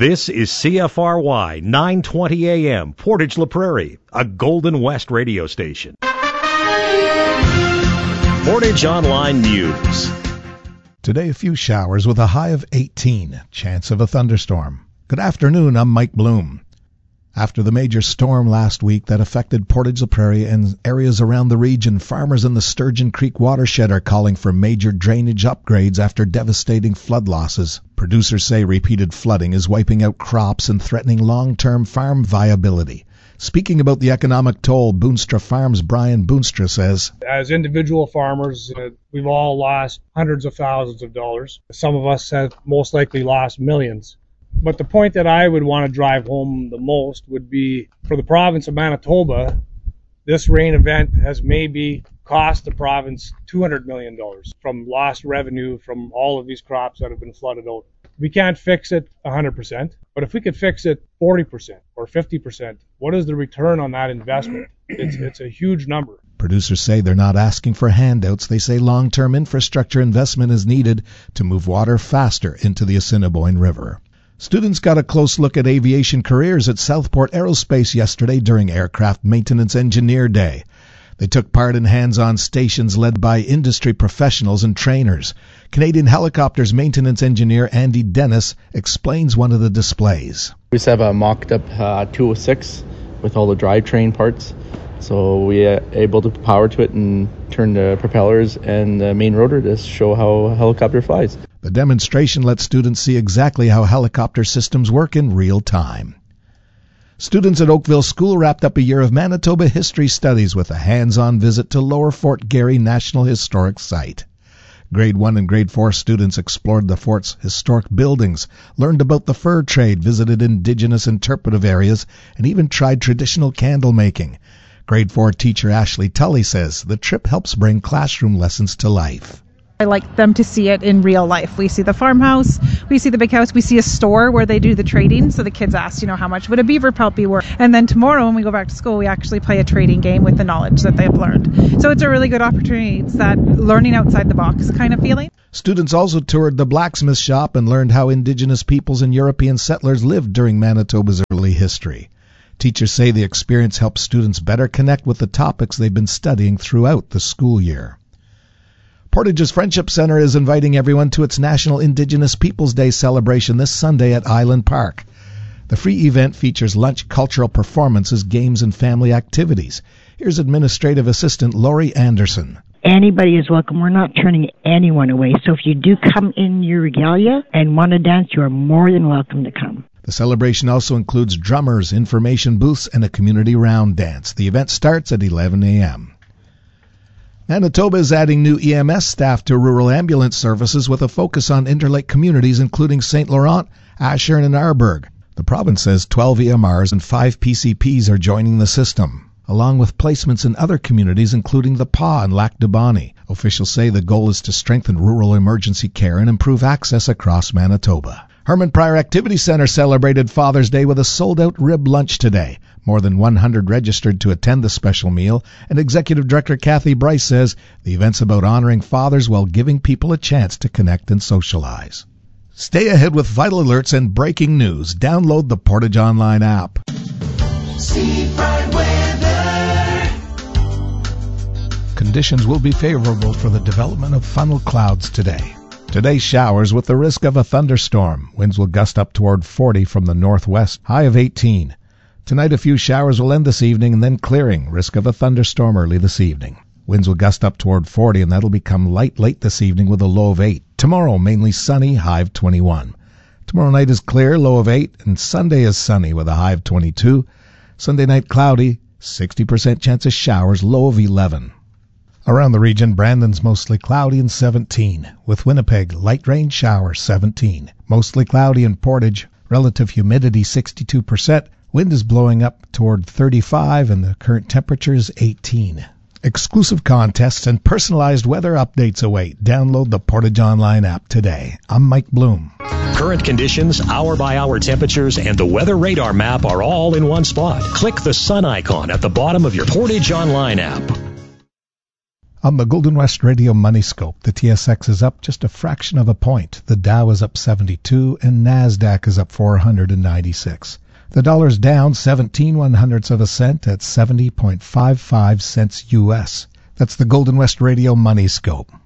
This is CFRY 920 AM, Portage La Prairie, a Golden West radio station. Portage Online News. Today, a few showers with a high of 18. Chance of a thunderstorm. Good afternoon, I'm Mike Bloom. After the major storm last week that affected Portage La Prairie and areas around the region, farmers in the Sturgeon Creek watershed are calling for major drainage upgrades after devastating flood losses. Producers say repeated flooding is wiping out crops and threatening long-term farm viability. Speaking about the economic toll, Boonstra Farms' Brian Boonstra says, as individual farmers, we've all lost hundreds of thousands of dollars. Some of us have most likely lost millions. But the point that I would want to drive home the most would be, for the province of Manitoba, this rain event has maybe cost the province $200 million from lost revenue from all of these crops that have been flooded out. We can't fix it 100%, but if we could fix it 40% or 50%, what is the return on that investment? It's a huge number. Producers say they're not asking for handouts. They say long-term infrastructure investment is needed to move water faster into the Assiniboine River. Students got a close look at aviation careers at Southport Aerospace yesterday during Aircraft Maintenance Engineer Day. They took part in hands-on stations led by industry professionals and trainers. Canadian Helicopters maintenance engineer Andy Dennis explains one of the displays. We just have a mocked-up 206 with all the drivetrain parts. So we are able to power to it and turn the propellers and the main rotor to show how a helicopter flies. The demonstration lets students see exactly how helicopter systems work in real time. Students at Oakville School wrapped up a year of Manitoba history studies with a hands-on visit to Lower Fort Garry National Historic Site. Grade 1 and Grade 4 students explored the fort's historic buildings, learned about the fur trade, visited Indigenous interpretive areas, and even tried traditional candle making. Grade 4 teacher Ashley Tully says the trip helps bring classroom lessons to life. I like them to see it in real life. We see the farmhouse, we see the big house, we see a store where they do the trading. So the kids ask, how much would a beaver pelt be worth? And then tomorrow when we go back to school, we actually play a trading game with the knowledge that they've learned. So it's a really good opportunity. It's that learning outside the box kind of feeling. Students also toured the blacksmith shop and learned how Indigenous peoples and European settlers lived during Manitoba's early history. Teachers say the experience helps students better connect with the topics they've been studying throughout the school year. Portage's Friendship Center is inviting everyone to its National Indigenous Peoples Day celebration this Sunday at Island Park. The free event features lunch, cultural performances, games, and family activities. Here's Administrative Assistant Lori Anderson. Anybody is welcome. We're not turning anyone away. So if you do come in your regalia and want to dance, you are more than welcome to come. The celebration also includes drummers, information booths, and a community round dance. The event starts at 11 a.m. Manitoba is adding new EMS staff to rural ambulance services with a focus on interlake communities including St. Laurent, Aschern, and Arborg. The province says 12 EMRs and 5 PCPs are joining the system, along with placements in other communities including the PA and Lac du Bonnet. Officials say the goal is to strengthen rural emergency care and improve access across Manitoba. Herman Pryor Activity Center celebrated Father's Day with a sold-out rib lunch today. More than 100 registered to attend the special meal, and Executive Director Kathy Bryce says the event's about honoring fathers while giving people a chance to connect and socialize. Stay ahead with vital alerts and breaking news. Download the Portage Online app. Seafront weather. Conditions will be favorable for the development of funnel clouds today. Today, showers with the risk of a thunderstorm. Winds will gust up toward 40 from the northwest, high of 18. Tonight, a few showers will end this evening and then clearing. Risk of a thunderstorm early this evening. Winds will gust up toward 40, and that'll become light late this evening with a low of 8. Tomorrow, mainly sunny, high of 21. Tomorrow night is clear, low of 8, and Sunday is sunny with a high of 22. Sunday night cloudy, 60% chance of showers, low of 11. Around the region, Brandon's mostly cloudy and 17. With Winnipeg, light rain showers, 17. Mostly cloudy in Portage, relative humidity 62%. Wind is blowing up toward 35 and the current temperature is 18. Exclusive contests and personalized weather updates await. Download the Portage Online app today. I'm Mike Bloom. Current conditions, hour-by-hour temperatures, and the weather radar map are all in one spot. Click the sun icon at the bottom of your Portage Online app. On the Golden West Radio Money Scope, the TSX is up just a fraction of a point. The Dow is up 72 and NASDAQ is up 496. The dollar's down 17/100ths of a cent at 70.55 cents U.S. That's the Golden West Radio Money Scope.